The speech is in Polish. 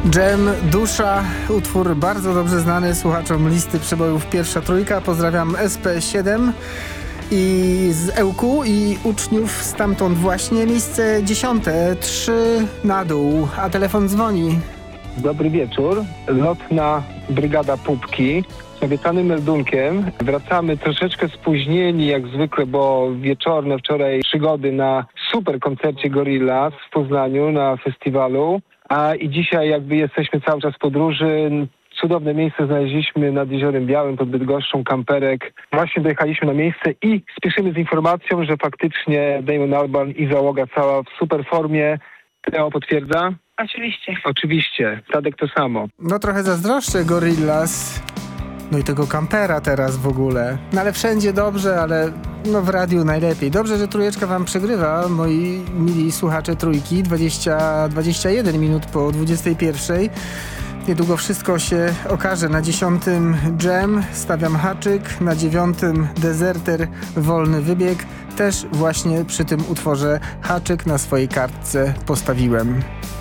Dżem, Dusza, utwór bardzo dobrze znany słuchaczom listy przebojów Pierwsza Trójka. Pozdrawiam SP7 i z Ełku i uczniów stamtąd właśnie. Miejsce 10, 3 na dół, a telefon dzwoni. Dobry wieczór. Lotna Brygada Pupki. Z obiecanym meldunkiem wracamy troszeczkę spóźnieni jak zwykle, bo wieczorne wczoraj przygody na super koncercie Gorillaz w Poznaniu na festiwalu. I dzisiaj jakby jesteśmy cały czas w podróży. Cudowne miejsce znaleźliśmy nad Jeziorem Białym pod Bydgoszczą, kamperek. Właśnie dojechaliśmy na miejsce i spieszymy z informacją, że faktycznie Damon Albarn i załoga cała w super formie. Teo potwierdza? Oczywiście. Oczywiście. Tadek to samo. No trochę zazdroszczę Gorillaz. No i tego kampera teraz w ogóle. No ale wszędzie dobrze, ale no w radiu najlepiej. Dobrze, że trójeczka wam przegrywa, moi mili słuchacze trójki. 21 minut po 21. Niedługo wszystko się okaże. Na 10 Dżem, stawiam haczyk. Na 9 Dezerter, wolny wybieg. Też właśnie przy tym utworze haczyk na swojej kartce postawiłem.